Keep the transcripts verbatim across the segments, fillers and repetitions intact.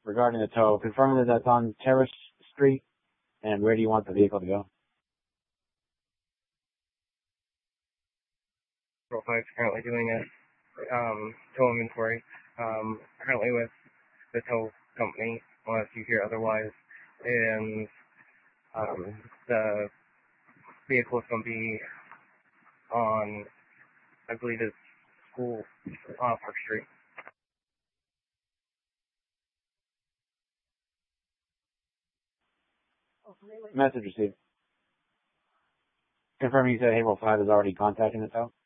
regarding the tow, confirming that that's on Terrace Street, and where do you want the vehicle to go? April five is currently doing a um, tow inventory, um, currently with the tow company, unless you hear otherwise, and um, the vehicle is going to be on, I believe it's School uh, Park Street. Message received. Confirming you said April five is already contacting the tow?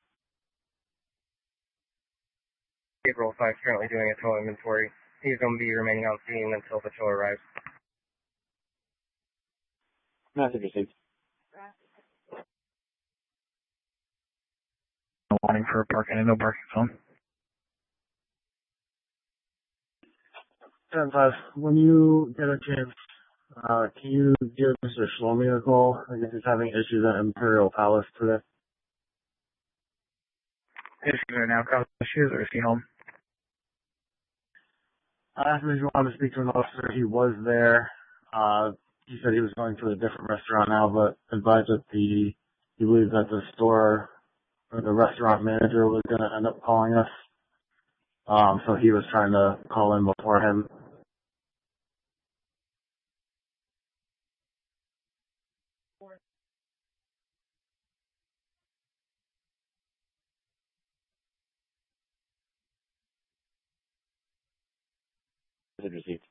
April five is currently doing a tow inventory. He's going to be remaining on scene until the tow arrives. Message received. No warning for parking and no parking zone. ten five, when you get a chance, uh, can you give Mister Shlomi a call? I guess he's having issues at Imperial Palace today. Issues right now, cause issues, or is he home? I asked him if he wanted to speak to an officer. He was there. Uh, he said he was going to a different restaurant now, but advised that the, he believes that the store or the restaurant manager was going to end up calling us. Um, so he was trying to call in before him. Message received.